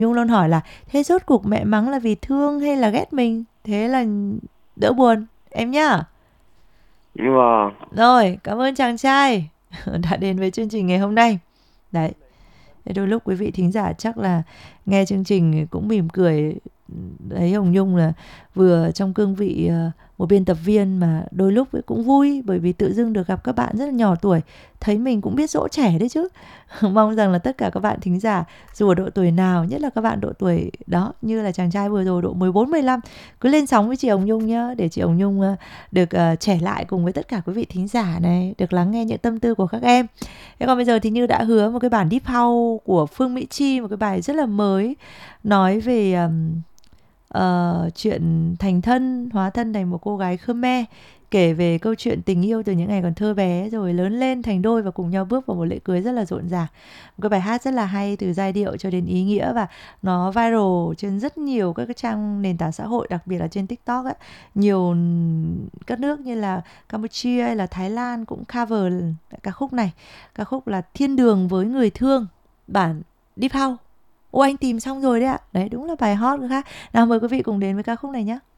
Nhung luôn hỏi là thế rốt cuộc mẹ mắng là vì thương hay là ghét mình? Thế là đỡ buồn em nhá. Vâng. Rồi, cảm ơn chàng trai đã đến với chương trình ngày hôm nay. Đấy, thế đôi lúc quý vị thính giả chắc là nghe chương trình cũng mỉm cười. Đấy, Hồng Nhung là vừa trong cương vị một biên tập viên mà đôi lúc cũng vui, bởi vì tự dưng được gặp các bạn rất là nhỏ tuổi, thấy mình cũng biết dỗ trẻ đấy chứ. Mong rằng là tất cả các bạn thính giả dù ở độ tuổi nào, nhất là các bạn độ tuổi đó như là chàng trai vừa rồi độ 14, 15, cứ lên sóng với chị Hồng Nhung nhá, để chị Hồng Nhung được trẻ lại cùng với tất cả quý vị thính giả này, được lắng nghe những tâm tư của các em. Thế còn bây giờ thì như đã hứa, một cái bản Deep House của Phương Mỹ Chi, một cái bài rất là mới, nói về chuyện thành thân, hóa thân thành một cô gái Khmer, kể về câu chuyện tình yêu từ những ngày còn thơ bé rồi lớn lên thành đôi và cùng nhau bước vào một lễ cưới rất là rộn ràng. Một cái bài hát rất là hay từ giai điệu cho đến ý nghĩa, và nó viral trên rất nhiều các cái trang nền tảng xã hội, đặc biệt là trên TikTok ấy. Nhiều các nước như là Campuchia hay là Thái Lan cũng cover ca khúc này. Ca khúc là Thiên đường với người thương, bản Deep House. Ô, anh tìm xong rồi đấy ạ. Đấy, đúng là bài hot khác. Nào, mời quý vị cùng đến với ca khúc này nhé.